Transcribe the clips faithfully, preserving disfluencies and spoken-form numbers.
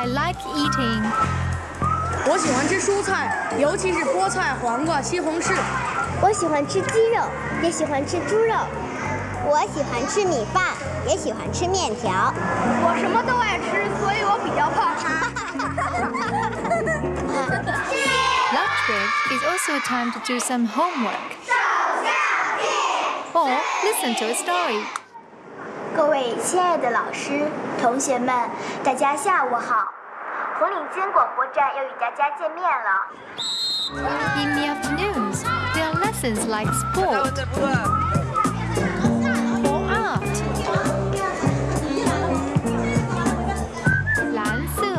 I like eating. 我喜欢吃蔬菜，尤其是菠菜、黄瓜、西红柿。 我喜欢吃鸡肉，也喜欢吃猪肉。 我喜欢吃米饭，也喜欢吃面条。 我什么都爱吃，所以我比较胖。 Lunch break is also a time to do some homework. Or listen to a story. 各位亲爱的老师、同学们，大家下午好！红领巾广播站又与大家见面了。 In the afternoons, there are lessons like sport or art. 蓝色、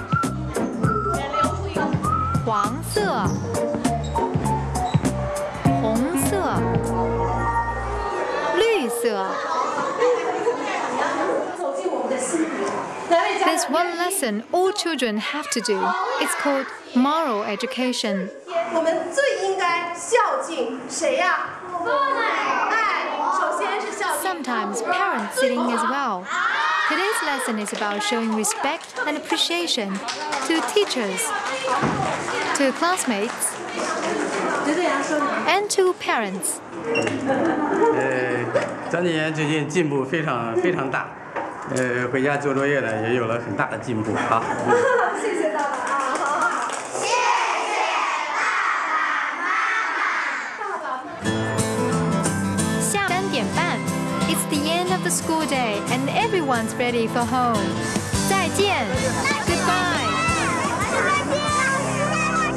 黄色、红色、绿色。There's one lesson all children have to do. It's called moral education. 我们最应该孝敬谁呀？爱，首先是孝敬。 Sometimes parents sitting as well. Today's lesson is about showing respect and appreciation to teachers, to classmates, and to parents. 呃，张景言最近进步非常非常大，呃，回家做作业呢也有了很大的进步啊。 谢谢爸爸啊，好好。谢谢爸爸妈妈。 下午三点半 It's the end of the school day and everyone's ready for home. 再见。